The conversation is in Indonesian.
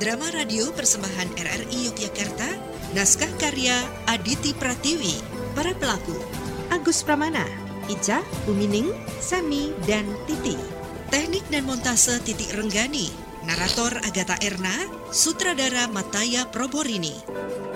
Drama radio persembahan RRI Yogyakarta, naskah karya Aditi Pratiwi. Para pelaku: Agus Pramana, Ica, Umining, Sami, dan Titi. Teknik dan montase Titik Renggani. Narator Agatha Erna, sutradara Mataya Proborini.